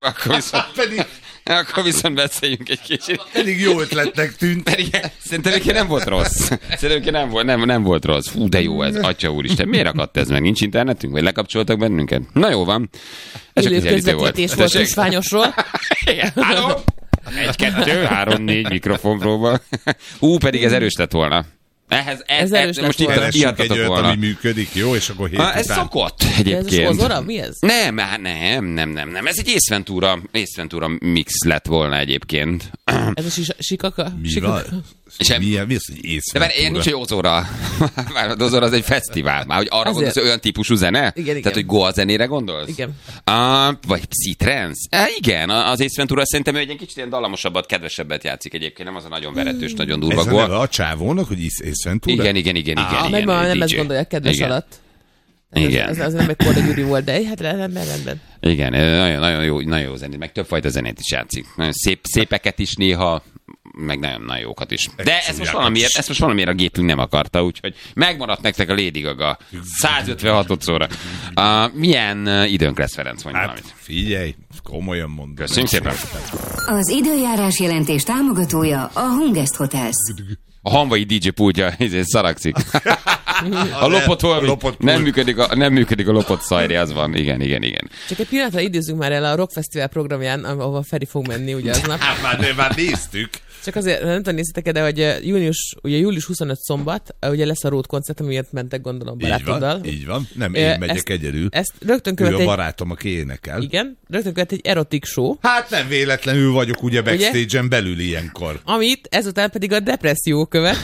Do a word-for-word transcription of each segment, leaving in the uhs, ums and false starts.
Akkor viszont, Pedig... akkor viszont beszéljünk egy kicsit. Pedig jó ötletnek tűnt. Pedig szerintem egyébként nem volt rossz. Szerintem nem volt, nem, nem volt rossz. Fú, de jó ez, atya úristen. Miért akadt ez meg? Nincs internetünk? Vagy lekapcsoltak bennünket? Na jó van. Ez élő közvetítés volt Kisványosról. Igen, háló? Egy, kettő, három, négy mikrofon próba. Hú, pedig ez erős lett volna. Ehhez, ez, ez erős most itt egy olyat, volna. Ami működik, jó, és akkor hét ha, ez után... szokott egyébként. De ez Ozora? Mi ez? Nem, nem, nem, nem, nem. Ez egy Ace Ventura, Ace Ventura mix lett volna egyébként. Ez a sikaka? Mi sikaka? van? És mi, mi az, hogy Ace Ventura? De nincs, hogy Ozora. Már Ozora az egy fesztivál. Már hogy arra Azért. gondolsz, olyan típusú zene? Igen, igen. Tehát, hogy Goa zenére gondolsz? Igen. Uh, vagy Psytrance? Uh, igen, az Ace Ventura szerintem ő egy kicsit ilyen dallamosabbat, kedvesebbet játszik egyébként. Nem az a nagyon veretős, mm. nagyon durva Goa. Ez a csávónak, hogy Ace Ventura? Igen, igen, igen, igen. Ah, igen, meg ma nem ezt gondolják kedves igen. alatt. Igen. Ez, ez, ez nem egy Korda Gyuri volt, de hát rendben, rendben. Igen, nagyon, nagyon, jó, nagyon jó zenét, meg többfajta zenét is játszik. Nagyon szép, szépeket is néha, meg nagyon, nagyon jókat is. De ezt most, valamiért, ezt most valamiért a gépünk nem akarta, úgyhogy megmaradt nektek a Lady Gaga százötvenhatodszorra. Uh, milyen időnk lesz, Ferenc, mondja hát, valamit. Figyelj, komolyan mondom. Köszönjük szépen. Az időjárás jelentés támogatója a Hungest Hotels. A hanvai dé dzsé pultja ezért szarakszik. A lopott valami, nem működik a, nem működik a lopott szajri, az van. Igen, igen, igen. Csak egy pillanatra idézzünk már el a Rock Fesztivál programján, ahova Feri fog menni ugye aznap. Hát már, már néztük. Csak azért, nem tudom, néztétek, de hogy június, ugye július huszonötödike szombat, ugye lesz a Road koncert, amiért mentek gondolom barátoddal. Így van, így van. Nem, én megyek ezt, egyedül. Ezt rögtön követ ő egy... a barátom, aki énekel. Igen, rögtön követ egy erotik show. Hát nem véletlenül vagyok ugye backstage-en belül ilyenkor. Amit ezután pedig a depresszió követ.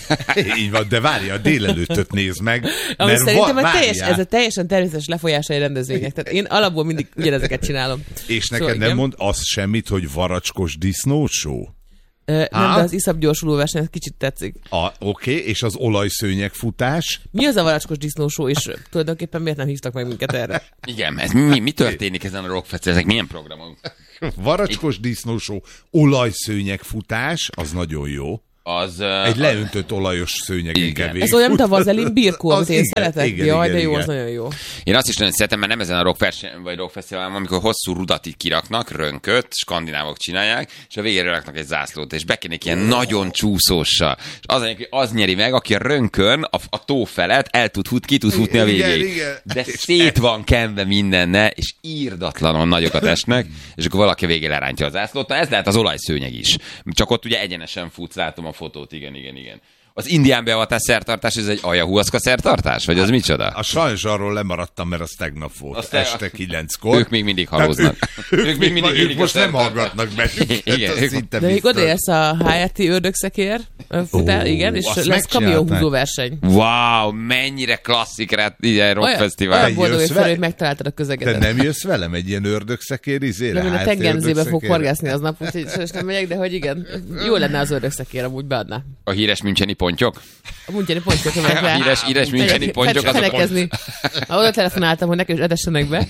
Így van, de várja, a délelőttöt nézd meg. Ami mert szerintem va- teljes, ez a teljesen természetes lefolyása egy rendezvénynek. Tehát én alapból mindig ugyanezeket csinálom. És neked szóval, nem igen. mond azt semmit, hogy varacskos disznóshow? Uh, nem, de az iszap gyorsuló verseny, ez kicsit tetszik. Oké, okay, és az olajszőnyeg futás? Mi az a varacskos disznóshow, és tulajdonképpen miért nem hívtak meg minket erre? Igen, ez mi, mi történik ezen a Rock Festival? Ezek milyen programok? Varacskos disznóshow, olajszőnyeg futás, az nagyon jó. Az, uh, egy leöntött olajos szőnyegen kevék. Ez olyan, mint a vazelin birkó, amit én igen, szeretek. Igen, Jaj, igen, de jó, igen. az nagyon jó. Én azt is nagyon szeretem, mert nem ezen a rock, verseny, vagy rock fesztiválon, amikor hosszú rudat így kiraknak, rönköt, skandinávok csinálják, és a végére raknak egy zászlót, és bekennék ilyen oh. nagyon csúszóssal. És az, az nyeri meg, aki a rönkön, a, a tó felett el tud fut, ki tud futni a végéig. Igen, igen. De szét van kenve mindenne, és írdatlanon nagyokat esnek, és akkor valaki a végén lerántja a zászlót. Na ez lehet az olajszőnyeg is. Csak ott ugye egyenesen futsz, látom a fotót, igen, igen. Igen. Az indián beavatás szertartás, ez egy ayahuaszka szertartás? Vagy az hát, micsoda? A sajnos arról lemaradtam, mert az tegnap volt. Aztán este kilenckor. Ők még mindig halóznak. Ők, ők, ők még mindig ők most nem hallgatnak bennünket. Igen, ők... De még odaérsz a há er té ördögszekér futál, oh, igen, és lesz kamionhúzó verseny. Wow, mennyire klasszik ilyen rockfesztivál. Olyan boldog, hogy fel, hogy megtaláltad a közegedet. Te nem jössz velem egy ilyen ördögszekér izére? Nem, én a Tengenzébe fog horgászni aznap, úgyhogy sajnos nem megyek, de hogy igen, jó lenne az ördögszekér, amúgy beadná. A híres müncheni pontyok? A müncheni pontyok. A híres, híres müncheni pontyok. Felekezni. Oda telefonáltam, hogy nekem is edessenek be.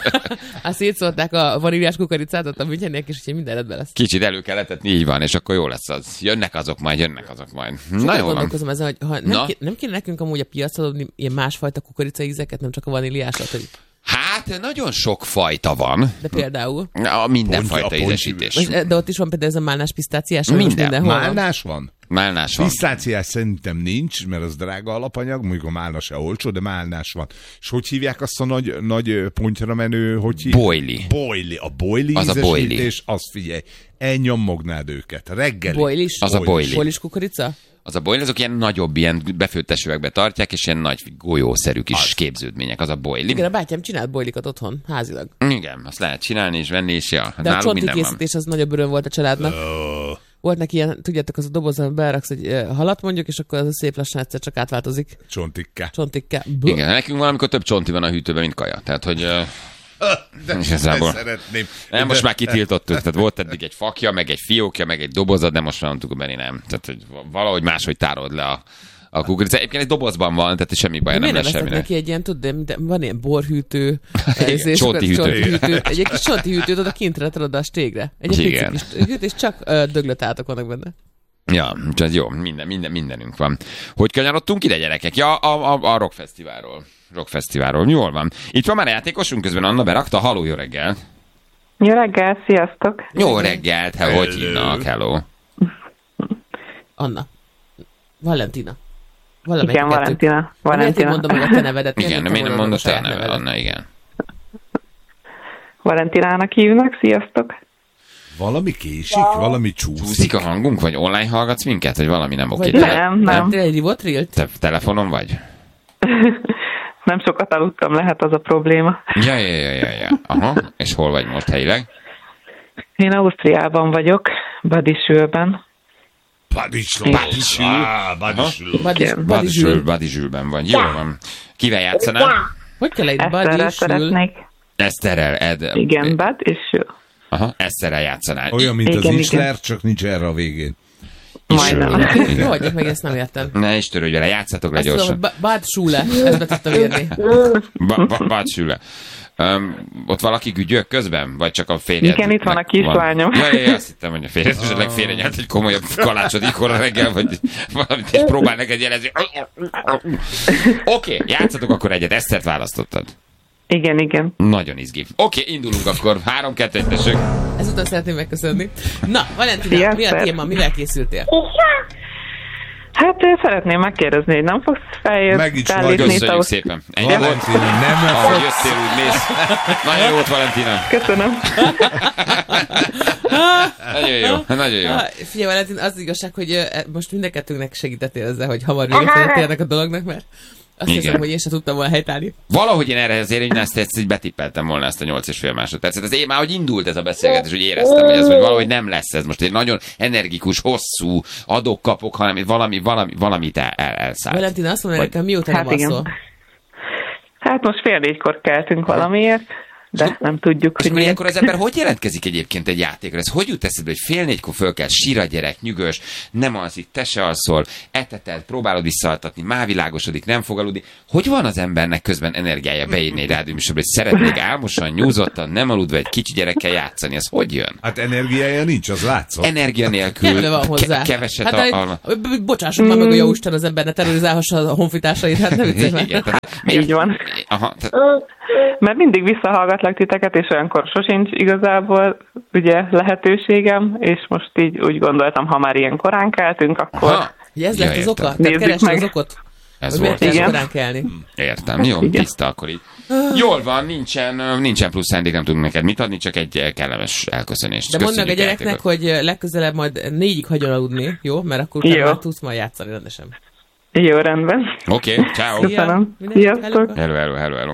Hát szétszólták a vaníliás kukoricát, ott a müncheniek, és úgyhogy minden rendben lesz. Kicsit elő kell etetni, így van, és akkor jó lesz az. Jönnek azok majd, jönnek azok majd. Na jó van. Gondolkozom ezen, hogy ha nem, ké, nem kéne nekünk amúgy a piacra adni ilyen másfajta kukoricaízeket, nem csak a vaníliásat, hogy... Hát, nagyon sok fajta van. De például? A mindenfajta ízesítés. De ott is van például ez a málnás pisztáciás? Minden. Málnás van? Málnás van. Pisztáciás szerintem nincs, mert az drága alapanyag, mondjuk a málna se olcsó, de málnás van. És hogy hívják azt a nagy, nagy pontyra menő, hogy hívják? Boily. Boily. A boily az a boily. És azt figyelj, elnyommognád őket. Reggeli. Boilis? Az a boily. Boilis kukorica? Az a boily, azok ilyen nagyobb, ilyen befőttes üvegbe tartják, és ilyen nagy golyószerű kis az. képződmények, az a boily. Igen, a bátyám csinált boilikat otthon, házilag. Igen, azt lehet csinálni és venni, és ja. De a csonti készítés az nagyobb öröm volt a családnak. Oh. Volt neki ilyen, tudjátok, az a dobozban beraksz egy uh, halat mondjuk, és akkor az a szép lassan egyszer csak átváltozik. Csontikká. Csontikká. Igen, nekünk valamikor több csonti van a hűtőben, mint kaja. Tehát, hogy... Uh... De igazából szeretném. Nem, most már kitiltottuk, tehát volt eddig egy fakja, meg egy fiókja, meg egy dobozad, de most már mondtuk, hogy nem. Tehát, hogy valahogy máshogy tárod le a, a kukorica. Egyébként egy dobozban van, tehát semmi baj, nem lesz semmi. Neki egy ilyen, tudod, van ilyen borhűtő, csonti hűtő. Egy kis csonti hűtőt oda kintre tudod a stégre. Egy pici kis hűtő, és csak uh, döglött átok vannak benne. Ja, ez jó, minden, minden, mindenünk van. Hogy kanyarodtunk ide, gyerekek? Ja, a, a, a Rock Fesztiválról. Rock Fesztiválról. Jól van. Itt van már a játékosunk, közben Anna berakta. Halló, jó reggel. Jó reggel, sziasztok! Jó reggelt, he, hogy Hello. hívnak, hello. Anna. Valentina. Valamelyik Igen, kettő. Valentina. Miért én Valentina. mondom meg a te nevedet? Igen, de Miért miért nem mondod mondott a el saját neve, nevedet? Anna, igen. Valentinának hívnak, sziasztok! Valami késik, valami csúszik. Csúszik a hangunk, vagy online hallgatsz minket, vagy valami nem oké? Vagy Te, Nem, nem. Te egy rivotrilt? te telefonon vagy? Nem sokat aludtam, lehet az a probléma. Ja, ja, ja, ja, ja. Aha, és hol vagy most helyileg? Én Ausztriában vagyok, Badisülben. Badisül. Badisül. Ah, Badisül. Badis, Igen. Badisül, badisül. Badisülben vagy. Jó van. Kivel játszanál? Hogy kell egy Eszterrel badisül? szeretnék. Eszterrel, Ed. Igen, Badisül. Aha, Eszterrel játszanál. Olyan, mint az Igen, Isler, csak nincs erre a végén. Majdnem. Igen. Hagyjuk meg, ezt nem értem. Ne is törődj vele, játszátok le Azt tudom, hogy gyorsan. ba- Bad Schule, ezt be tudtam írni. Ba- ba- Badisül. Um, ott valaki gügyök közben? Vagy csak a férjed? Igen, itt van a kislányom. Ja, ja, ja, azt hittem, hogy a férjed esetleg félrenyelt egy komolyabb kalácsot ikora reggel, vagy valamit, és próbál neked jelezni. Oké, okay, játszatok akkor egyet. Esztert választottad. Igen, igen. Nagyon izgi. Oké, okay, indulunk akkor. Három, kettő, egy, tessék. Ezután szeretném megköszönni. Na, Valentina, Szia, mi a Eszter. téma? Mivel készültél? Hát eh, szeretném megkérdezni, hogy nem fogsz feljött Megint szállítni itt Köszönjük Ausz- szépen. Ennyi volt. Valentina, nem Ahogy fogsz. jöttél, úgy mész. Nagyon jó volt, Valentina. Köszönöm. Nagyon jó, nagyon jó. Ah, figyelj, Valentin, az igazság, hogy ö, most mindenkettőnknek segítettél ezzel, hogy hamar véget vezettél ennek a dolognak, mert azt Igen. hiszem, hogy én sem tudtam volna helytállni. Valahogy én erre azért én ezt, ezt így betippeltem volna ezt a nyolc és fél másodpercet. Ez én már, hogy indult ez a beszélgetés, hogy éreztem, hogy ez hogy valahogy nem lesz ez most egy nagyon energikus, hosszú adok-kapok, hanem valami, valami, valamit el, el, elszállt. Valentina, azt mondja Vagy- nekem, mióta Hát nem igen. alszol? Hát most fél négykor keltünk valamiért, de nem tudjuk, És hogy akkor miért. ilyenkor az ember hogy jelentkezik egyébként egy játékra? Ez hogy jut eszedbe, hogy fél négykor föl kell, sír a gyerek, nyugös, nem alszik, te se alszol, eteted, próbálod visszaaltatni, mávilágosodik, nem fog aludni. Hogy van az embernek közben energiája beírni egy rádióműsorba, hogy szeretnék álmosan, nyúzottan, nem aludva egy kicsi gyerekkel játszani? Ez hogy jön? Hát energiája nincs, az látszott. Energia nélkül, Kellene van hozzá. ke- keveset hát, a, a... a... Bocsássuk már meg, hogy jó Isten az ember ne terrorizálhassa a honfitársait, hát ne viccelj már. Igen, tehát, Így van. Aha, tehát, Mert mindig visszahallgatlak titeket, és olyankor sosincs igazából ugye lehetőségem, és most így úgy gondoltam, ha már ilyen korán keltünk, akkor aha, Hogy ez Ja, lett az értem. oka? Tehát Nézzük keresd meg. az okot? ez Hogy miért volt. kell Igen. korán kelni? Értem, jó, Igen. tiszta akkor így. Jól van, nincsen, nincsen plusz szándék, nem tudunk neked mit adni, csak egy kellemes elköszönést. De mondd meg a Köszönjük gyereknek, játékot. hogy legközelebb majd négyig hagyjon aludni, jó? Mert akkor utána Jó. már tudsz majd játszani rendesen. jó, rendben. Oké, okay, ciao. Köszönöm. Mindenki Sziasztok. Hello, hello, hello, hello.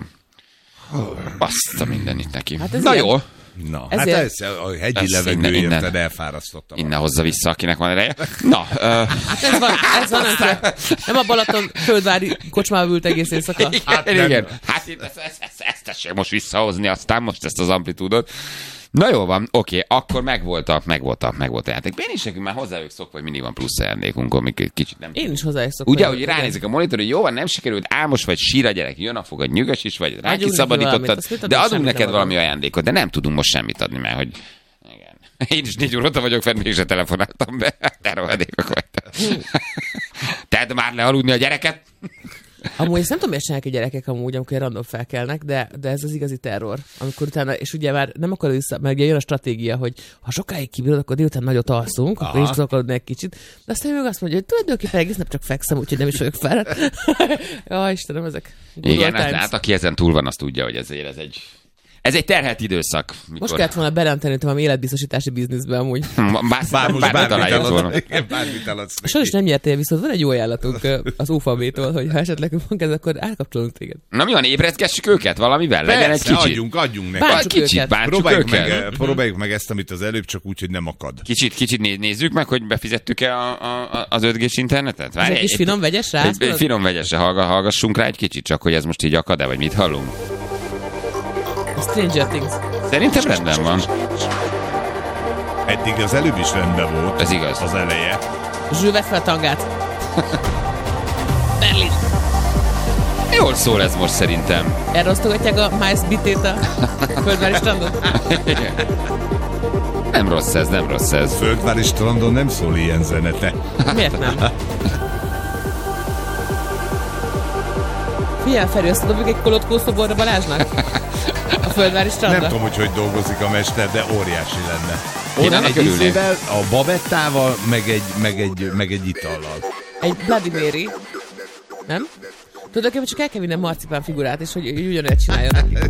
Azt a mindenit neki. Hát ez Na ilyen. jó, Na, Ezért- hát ez a hegyi Ezt levegő innen- innen- érted, elfárasztottam. innen hozza vissza, akinek van ereje. Na, uh, Hát ez van, ez van, nem, nem a Balaton földvári kocsmába ült egész éjszaka. hát igen, igen. Hát én ezt, ezt, ezt, ezt tessék most visszahozni, aztán most ezt az amplitúdot. Na jó van, oké, akkor megvolt a, megvolt a, megvolt a játék. Én is nekünk már hozzájuk szokva, hogy mindig van plusz ajándékunk, amik kicsit nem... Én is hozzájuk szoktam. Ugye, hogy ránézik a monitor, hogy jó van, nem sikerült, álmos vagy, sír a gyerek, jön a fogad, nyugas is vagy, rá Adjunk neki kiszabadítottad, valamit, azt mit de adunk, adunk semmit neked nem valami adunk. ajándékot, de nem tudunk most semmit adni, mert hogy... Igen. Én is négy óta vagyok fenn, mégse telefonáltam be. Te rohadékok vagy. Tedd már le aludni a gyereket. Amúgy ezt nem tudom, miért csinálják a gyerekek amúgy, amikor random felkelnek, de, de ez az igazi terror. Amikor utána, és ugye már nem akar vissza, mert ugye jön a stratégia, hogy ha sokáig kibírod, akkor délután nagyot alszunk, akkor is akarod egy kicsit. De aztán meg azt mondja, hogy tulajdonképpen egész nap csak fekszem, úgyhogy nem is vagyok fel. Ja, Istenem, ezek good Igen, old hát, times. hát aki ezen túl van, azt tudja, hogy ezért ez egy... Ez egy terhelt időszak. Mikor... Most kellett volna berenteni valami életbiztosítási bizniszbe amúgy. Bár, Bár most bármit bármit találjuk volna. eladsz, igen, bármit eladsz neki. Sajnos nem nyertél, viszont van egy jó ajánlatunk ö, az u ef bé-től, hogy ha esetleg van ez, akkor elkapcsolunk téged. Na mi van, ébreszgessük őket valamivel? Legyen egy Persze, kicsit. adjunk, adjunk neki. Bántsuk Vagy kicsit őket. bántsuk Próbáljuk meg, őket. próbáljuk meg ezt, amit az előbb, csak úgy, hogy nem akad. Kicsit, kicsit né- nézzük meg, hogy befizettük-e a, a, az öt gés internetet? Ez egy kis finom vegyes rá? Egy, egy finom vegyesre hallga, hallgassunk rá egy kicsit, csak hogy ez most így akad-e, vagy mit hallunk? Stranger Things. Szerintem rendben van. Eddig az előbb is rendben volt. Ez igaz. Az eleje. Zsül, vedd fel a tangát. Berlin. Jól szól ez most szerintem. Erre osztogatják a Miles bitét a földvári strandot? Nem rossz ez, nem rossz ez. Földvári strandon nem szól ilyen zene, te. Miért nem? Figyelj, Feri, azt dobjuk egy kolotkó szoborra Balázsnak? A Földvári strandra? Nem tudom, hogy hogy dolgozik a mester, de óriási lenne. Én Ott annak egy örülnék. izével, a babettával, meg egy, meg egy, meg egy itallal. Egy Bloody Mary. Nem? Tudod, hogy csak el kell vinnem marcipán figurát, és hogy ő ugyanúgy csinálja neki.